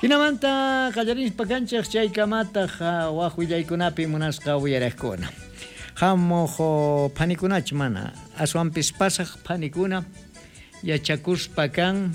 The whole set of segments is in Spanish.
Hinamanta qallarinispa kanchaq chaykamataq waq willaykunapi munasqa wiyariqkuna. Hamuq panikunach mana aswanpis pasaq panikuna yachakuspa kan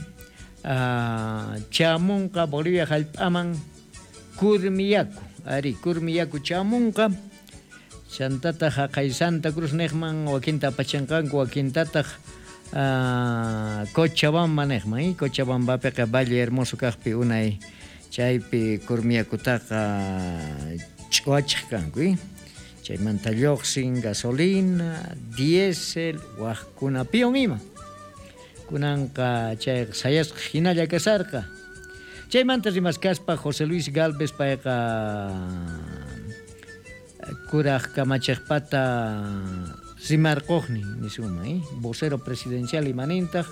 chamunqa Bolivia hallp'aman kurmiyaku kurmiyaku chamunqa chantataq haqay Santa Cruz niqman wakinta apachanqanku wakintataq Cochabamba niqman Cochabambapiqa Valle Hermoso kaqpi unay chaypi kurmiyakutaqa ch'uachaq kanku chaymanta lluqsin gasolina diésel waqkuna pion ima kunanqa chay sayasqa hinalla kasarqa chaymanta rimaskaspa José Luis Galvez payqa kuraq kamachiqpata rimarqoqnin nisuma vocero presidencial imanintaq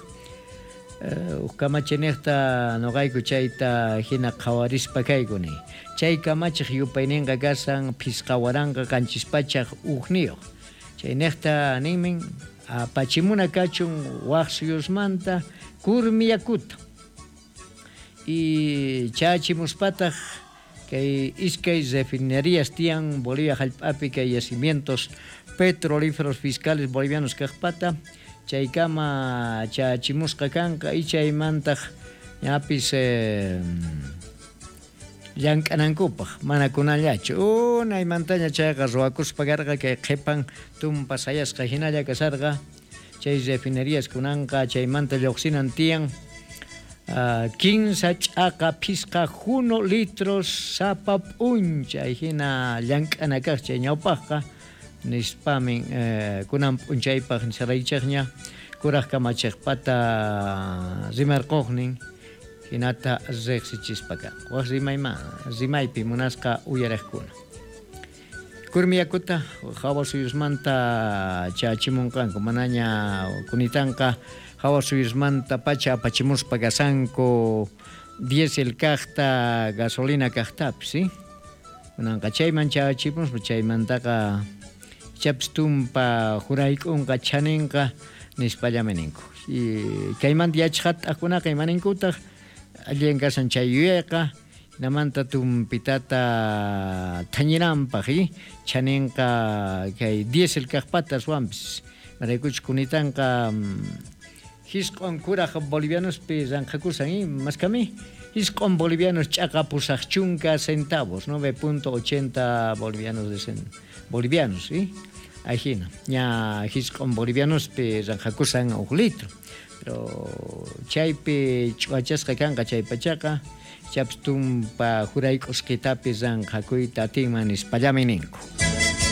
kamachiniqta noqayku chayta hina qhawarispa kaykuni chay kamachiq yupayninqa kasan phisqawaranqa qanchispachaq uqniyuq chayniqta ninmin apachimuna kachun waq suyusmanta kurmiyakuta y chachimuspataq kay iskay refinerías tiyan Bolivia hallp'api kay yacimientos petrolíferos fiscales bolivianos kaqpata chaykama chachimusqa kanqa y chaymantaq ñapis llank'anankupaq mana kunallachu unaymantaña chayqa ruwakuspa karqa kay qhipan tumpa sayasqa hinalla kasarqa chay refinerías kunanqa chaymanta lluqsinan tiyan 15 ch'aqa phisqa 1 litros sapa p'unchay hina llank'ana kaq chay ñawpaqqa nispamin kunan p'unchaypaq saraychaqña kuraq kamachiqpata rimarqoqnin hinata riqsichispa kan waq rimaypi munasqa uyariqkuna kurmiyakuta hawa suyusmanta chachimunqanku manaña kunitanqa hawa suyusmanta pacha apachimuspa kasanku diésel kaqta gasolina kaqtapis kunanqa chayman chachimuspa chaymantaqa chaps tumpa jurayk'unqa chaninqa nispallami ninku y kaymanta yachaqtaqkunaqa imaninkutaq allen kasan chay yuyayqa hinamanta tumpitata thañiranpaq chaninqa kay diésel kaqpata aswanpis maraykuchus kunitanqa hisq'un kuraq bolivianospi ranqakusan maskami hisq'un bolivianos ch'aqa pusaq chunka centavos 9.80 bolivianos ajina ña hisq'un bolivianospi ranqakusan uq litro pero chaypi ch'uachasqa kanqa chay pachaqa chaps tumpa jurayk'usqitapi ranqakuyta atinman nispallami ninku